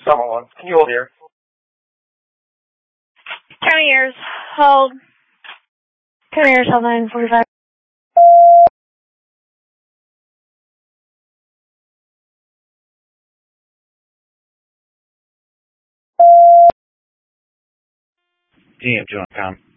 Someone. Can you hold here? County Airs, hold. County Airs, hold 945. DMG.com.